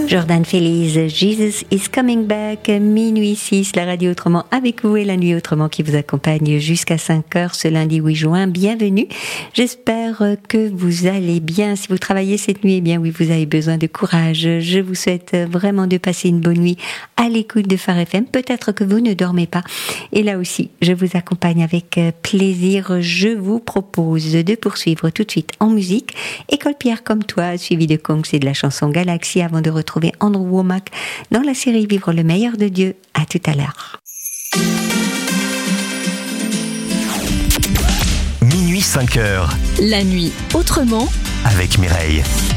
Jordan Feliz, Jesus is coming back, minuit 6, la radio autrement avec vous et la nuit autrement qui vous accompagne jusqu'à 5h ce lundi 8 juin. Bienvenue, j'espère que vous allez bien. Si vous travaillez cette nuit, eh bien oui, vous avez besoin de courage. Je vous souhaite vraiment de passer une bonne nuit à l'écoute de Phare FM. Peut-être que vous ne dormez pas. Et là aussi, je vous accompagne avec plaisir. Je vous propose de poursuivre tout de suite en musique. École Pierre comme toi, suivi de Kongs et de la chanson Galaxy avant de retrouver Andrew Womack dans la série Vivre le meilleur de Dieu. À tout à l'heure. Minuit 5h. La nuit autrement avec Mireille.